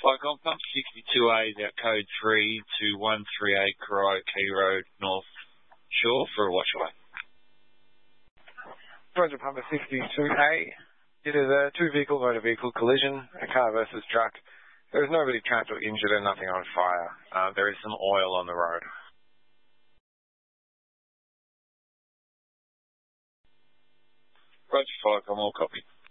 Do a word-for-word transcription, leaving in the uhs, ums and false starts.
Flycom, pump sixty-two A is out code three to one three eight Corio Key Road, North Shore for a wash away. Roger, Pumper sixty-two A. It is a two-vehicle motor vehicle collision, a car versus truck. There is nobody trapped or injured and nothing on fire. Uh, there is some oil on the road. Roger, Flycom, all copy.